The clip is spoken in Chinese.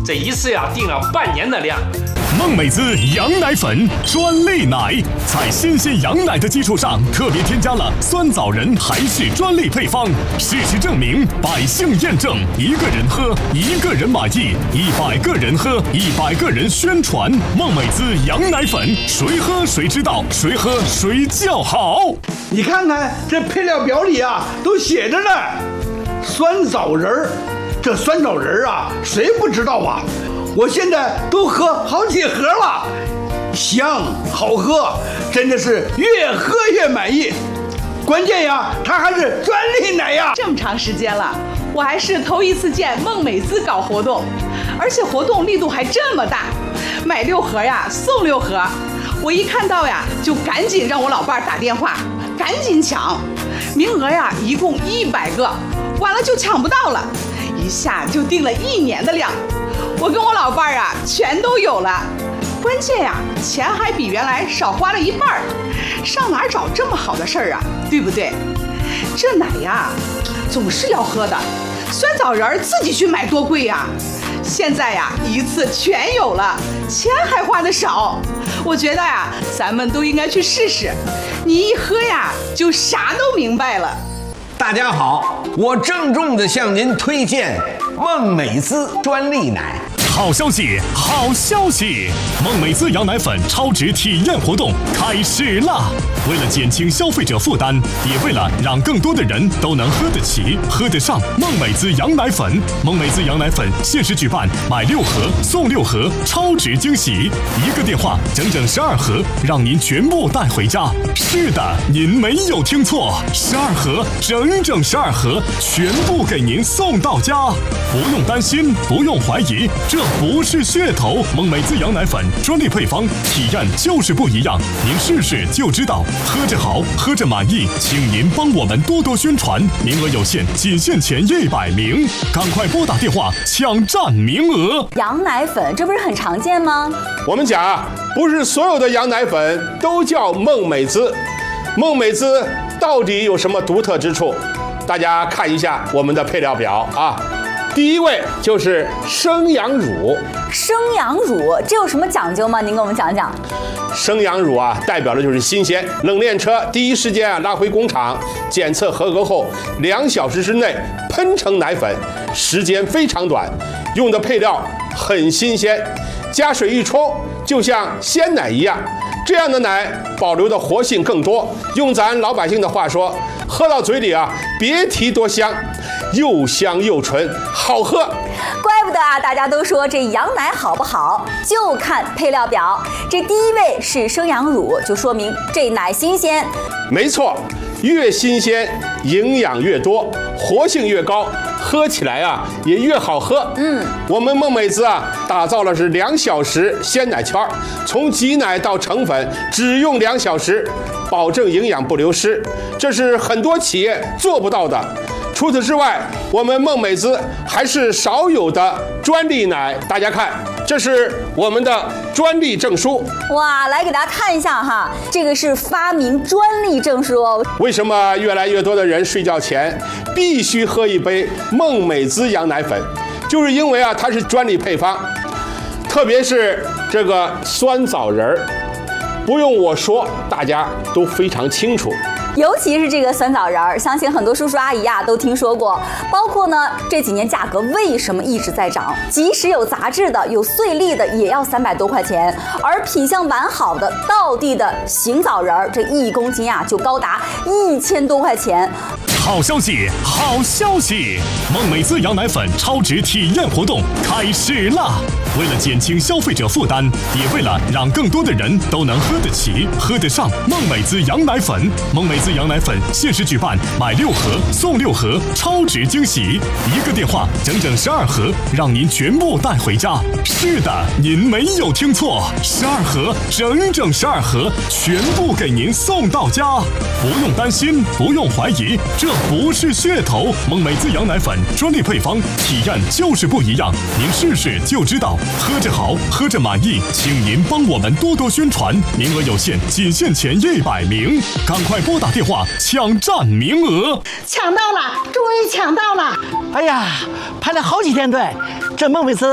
这一次呀订了半年的量。 孟美滋羊奶粉专利奶，在新鲜羊奶的基础上，特别添加了酸枣仁韩式专利配方。事实证明，百姓验证，一个人喝，一个人满意；100个人喝，100个人宣传。孟美滋羊奶粉，谁喝谁知道，谁喝谁叫好。 你看看这配料表里啊，都写着呢，酸枣仁儿。这酸枣仁儿啊，谁不知道啊？我现在都喝好几盒了，香好喝，真的是越喝越满意。关键呀，它还是专利奶呀！ 这么长时间了，我还是头一次见孟美滋搞活动，而且活动力度还这么大，买6盒呀送6盒。我一看到呀，就赶紧让我老伴打电话，赶紧抢，名额呀一共100个，完了就抢不到了，一下就订了1年的量。我跟我老伴儿啊，全都有了，关键呀，钱还比原来少花了1半，上哪儿找这么好的事儿啊？对不对？这奶呀，总是要喝的，酸枣仁儿自己去买多贵呀！现在呀，一次全有了，钱还花得少。我觉得呀，咱们都应该去试试，你一喝呀，就啥都明白了。 大家好，我郑重地向您推荐孟美滋专利奶。 好消息，好消息！孟美滋羊奶粉超值体验活动开始了。为了减轻消费者负担，也为了让更多的人都能喝得起、喝得上孟美滋羊奶粉，孟美滋羊奶粉限时举办买6盒送6盒超值惊喜，一个电话整整12盒，让您全部带回家。是的，您没有听错，12盒，整整12盒，全部给您送到家。不用担心，不用怀疑，这不是噱头。孟美滋羊奶粉专利配方，体验就是不一样，您试试就知道。喝着好，喝着满意，请您帮我们多多宣传，名额有限，仅限前100名，赶快拨打电话抢占名额。 羊奶粉这不是很常见吗？ 我们讲啊，不是所有的羊奶粉都叫孟美滋，孟美滋到底有什么独特之处？大家看一下我们的配料表啊。第一位就是生羊乳。 生羊乳这有什么讲究吗？您给我们讲讲。 生羊乳啊，代表的就是新鲜。冷链车第一时间啊拉回工厂检测合格后，2小时之内喷成奶粉，时间非常短，用的配料很新鲜，加水一冲就像鲜奶一样。这样的奶保留的活性更多，用咱老百姓的话说，喝到嘴里啊，别提多香，又香又纯，好喝。 怪不得啊，大家都说这羊奶好不好，就看配料表。这第一位是生羊乳，就说明这奶新鲜。 没错，越新鲜，营养越多，活性越高，喝起来啊也越好喝。我们孟美滋啊，打造了是2小时鲜奶圈，从挤奶到成粉只用2小时，保证营养不流失，这是很多企业做不到的。除此之外，我们孟美滋还是少有的专利奶。大家看，这是我们的专利证书。 哇，来给大家看一下哈，这个是发明专利证书哦。 为什么越来越多的人睡觉前必须喝一杯孟美滋羊奶粉？就是因为啊，它是专利配方，特别是这个酸枣仁儿，不用我说，大家都非常清楚。 尤其是这个酸枣仁儿，相信很多叔叔阿姨啊都听说过。包括呢这几年价格为什么一直在涨？即使有杂质的、有碎粒的，也要300多块钱。而品相完好的道地的行枣仁儿，这1公斤啊就高达1000多块钱。 好消息，好消息！孟美滋羊奶粉超值体验活动开始了。为了减轻消费者负担，也为了让更多的人都能喝得起、喝得上孟美滋羊奶粉，孟美滋羊奶粉限时举办买6盒送6盒超值惊喜，一个电话整整12盒，让您全部带回家。是的，您没有听错，12盒，整整12盒，全部给您送到家。不用担心，不用怀疑，这不是噱头。孟美滋羊奶粉专利配方，体验就是不一样，您试试就知道。喝着好，喝着满意，请您帮我们多多宣传，名额有限，仅限前100名，赶快拨打电话抢占名额。 抢到了，终于抢到了！哎呀，排了好几天队，这孟美滋